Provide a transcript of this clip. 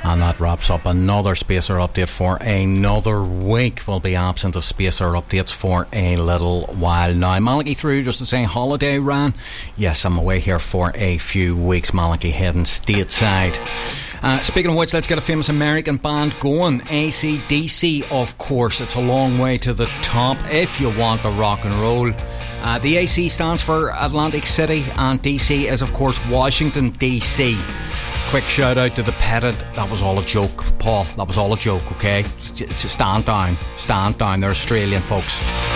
And that wraps up another Spacer update for another week. We'll be absent of Spacer updates for a little while now. Malachi through just to say holiday ran. Yes, I'm away here for a few weeks. Malachi heading stateside. Speaking of which, let's get a famous American band going. AC/DC, of course. It's a long way to the top if you want the rock and roll. The AC stands for Atlantic City, and DC is, of course, Washington, DC. Quick shout out to the Petted. That was all a joke, Paul. That was all a joke, okay? Just stand down. Stand down. They're Australian folks.